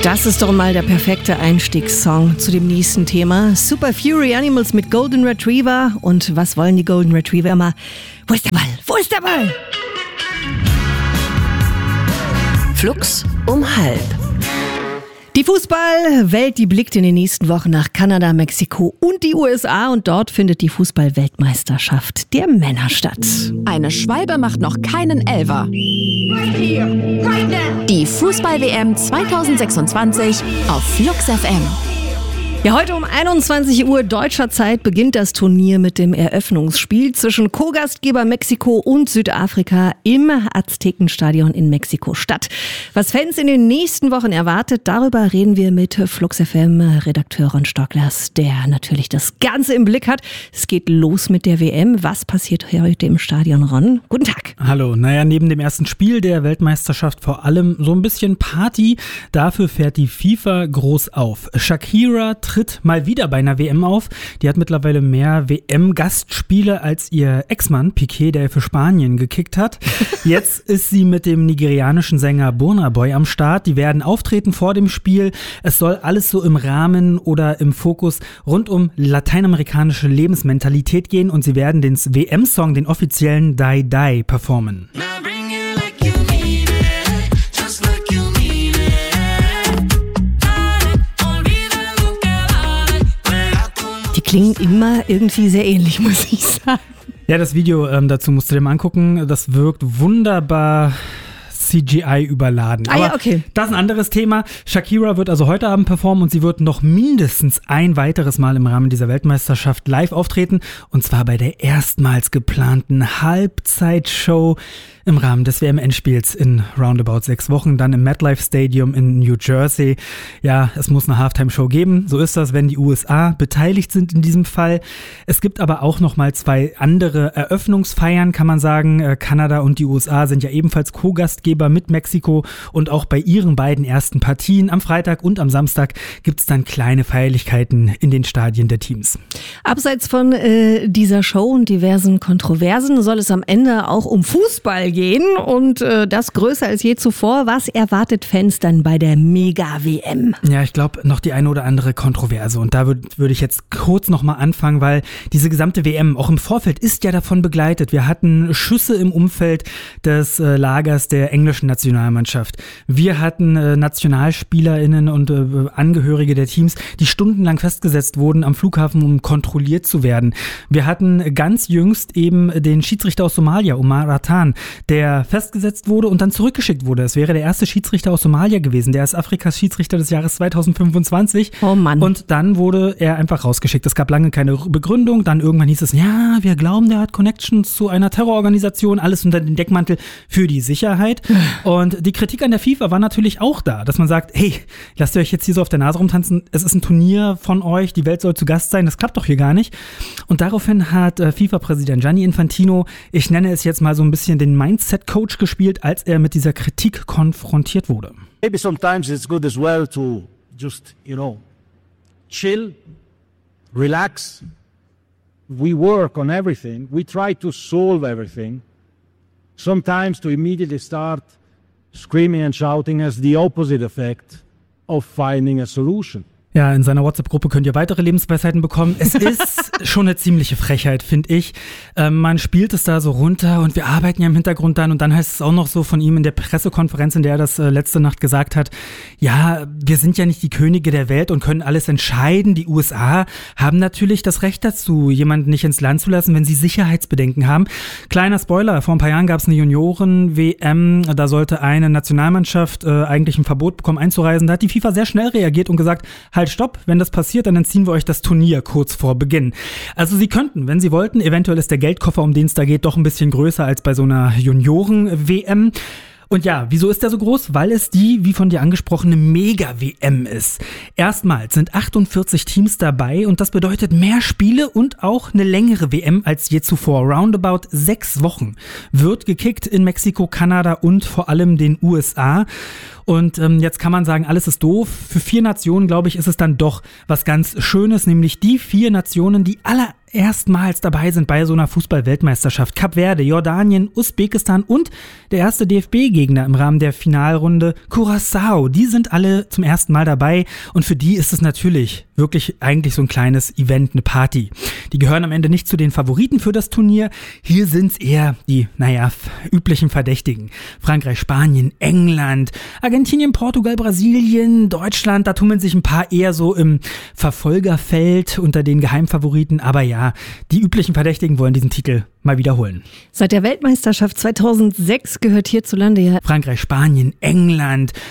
Das ist doch mal der perfekte Einstiegssong zu dem nächsten Thema. Super Fury Animals mit Golden Retriever. Und was wollen die Golden Retriever immer? Wo ist der Ball? Wo ist der Ball? Flux um halb. Die Fußballwelt, die blickt in den nächsten Wochen nach Kanada, Mexiko und die USA. Und dort findet die Fußball-Weltmeisterschaft der Männer statt. Eine Schwalbe macht noch keinen Elfer. Right here, right now. Die Fußball-WM 2026 auf Flux FM. Ja, heute um 21 Uhr deutscher Zeit beginnt das Turnier mit dem Eröffnungsspiel zwischen Co-Gastgeber Mexiko und Südafrika im Aztekenstadion in Mexiko-Stadt. Was Fans in den nächsten Wochen erwartet, darüber reden wir mit Flux FM-Redakteur Ron Stocklers, der natürlich das Ganze im Blick hat. Es geht los mit der WM. Was passiert heute im Stadion, Ron? Guten Tag. Hallo. Naja, neben dem ersten Spiel der Weltmeisterschaft vor allem so ein bisschen Party. Dafür fährt die FIFA groß auf. Shakira tritt mal wieder bei einer WM auf. Die hat mittlerweile mehr WM-Gastspiele als ihr Ex-Mann Piqué, der für Spanien gekickt hat. Jetzt ist sie mit dem nigerianischen Sänger Burna Boy am Start. Die werden auftreten vor dem Spiel. Es soll alles so im Rahmen oder im Fokus rund um lateinamerikanische Lebensmentalität gehen und sie werden den WM-Song, den offiziellen Die Die, performen. Klingen immer irgendwie sehr ähnlich, muss ich sagen. Ja, das Video dazu musst du dir mal angucken. Das wirkt wunderbar CGI überladen. Ah, ja, okay. Das ist ein anderes Thema. Shakira wird also heute Abend performen und sie wird noch mindestens ein weiteres Mal im Rahmen dieser Weltmeisterschaft live auftreten. Und zwar bei der erstmals geplanten Halbzeitshow im Rahmen des WM-Endspiels in roundabout 6 Wochen, dann im MetLife Stadium in New Jersey. Ja, es muss eine Halftime-Show geben. So ist das, wenn die USA beteiligt sind in diesem Fall. Es gibt aber auch noch mal 2 andere Eröffnungsfeiern, kann man sagen. Kanada und die USA sind ja ebenfalls Co-Gastgeber mit Mexiko und auch bei ihren beiden ersten Partien am Freitag und am Samstag gibt es dann kleine Feierlichkeiten in den Stadien der Teams. Abseits von dieser Show und diversen Kontroversen soll es am Ende auch um Fußball gehen und das größer als je zuvor. Was erwartet Fans dann bei der Mega-WM? Ja, ich glaube, noch die eine oder andere Kontroverse und da würde ich jetzt kurz nochmal anfangen, weil diese gesamte WM auch im Vorfeld ist ja davon begleitet. Wir hatten Schüsse im Umfeld des Lagers der englischen Nationalmannschaft. Wir hatten NationalspielerInnen und Angehörige der Teams, die stundenlang festgesetzt wurden am Flughafen, um kontrolliert zu werden. Wir hatten ganz jüngst eben den Schiedsrichter aus Somalia, Omar Atan, der festgesetzt wurde und dann zurückgeschickt wurde. Es wäre der erste Schiedsrichter aus Somalia gewesen. Der ist Afrikas Schiedsrichter des Jahres 2025. Oh Mann. Und dann wurde er einfach rausgeschickt. Es gab lange keine Begründung. Dann irgendwann hieß es, ja, wir glauben, der hat Connections zu einer Terrororganisation. Alles unter den Deckmantel für die Sicherheit. Und die Kritik an der FIFA war natürlich auch da, dass man sagt, hey, lasst ihr euch jetzt hier so auf der Nase rumtanzen. Es ist ein Turnier von euch. Die Welt soll zu Gast sein. Das klappt doch hier gar nicht. Und daraufhin hat FIFA-Präsident Gianni Infantino, ich nenne es jetzt mal so ein bisschen den Mindset-Coach gespielt, als er mit dieser Kritik konfrontiert wurde. Maybe sometimes it's good as well to just, chill, relax. We work on everything. We try to solve everything. Sometimes to immediately start screaming and shouting has the opposite effect of finding a solution. Ja, in seiner WhatsApp-Gruppe könnt ihr weitere Lebensweisheiten bekommen. Es ist schon eine ziemliche Frechheit, finde ich. Man spielt es da so runter und wir arbeiten ja im Hintergrund dann und dann heißt es auch noch so von ihm in der Pressekonferenz, in der er das letzte Nacht gesagt hat, ja, wir sind ja nicht die Könige der Welt und können alles entscheiden. Die USA haben natürlich das Recht dazu, jemanden nicht ins Land zu lassen, wenn sie Sicherheitsbedenken haben. Kleiner Spoiler, vor ein paar Jahren gab es eine Junioren-WM, da sollte eine Nationalmannschaft eigentlich ein Verbot bekommen einzureisen. Da hat die FIFA sehr schnell reagiert und gesagt, halt stopp, wenn das passiert, dann entziehen wir euch das Turnier kurz vor Beginn. Also sie könnten, wenn sie wollten, eventuell ist der Geldkoffer, um den es da geht, doch ein bisschen größer als bei so einer Junioren-WM. Und ja, wieso ist der so groß? Weil es die, wie von dir angesprochene, Mega-WM ist. Erstmals sind 48 Teams dabei und das bedeutet mehr Spiele und auch eine längere WM als je zuvor. Roundabout 6 Wochen wird gekickt in Mexiko, Kanada und vor allem den USA. Und jetzt kann man sagen, alles ist doof. Für 4 Nationen, glaube ich, ist es dann doch was ganz Schönes, nämlich die 4 Nationen, die erstmals dabei sind bei so einer Fußball-Weltmeisterschaft. Kap Verde, Jordanien, Usbekistan und der erste DFB-Gegner im Rahmen der Finalrunde, Curaçao. Die sind alle zum ersten Mal dabei und für die ist es natürlich wirklich eigentlich so ein kleines Event, eine Party. Die gehören am Ende nicht zu den Favoriten für das Turnier. Hier sind es eher die, üblichen Verdächtigen. Frankreich, Spanien, England, Argentinien, Portugal, Brasilien, Deutschland, da tummeln sich ein paar eher so im Verfolgerfeld unter den Geheimfavoriten. Aber ja, die üblichen Verdächtigen wollen diesen Titel mal wiederholen. Seit der Weltmeisterschaft 2006 gehört hierzulande ja Frankreich, Spanien, England,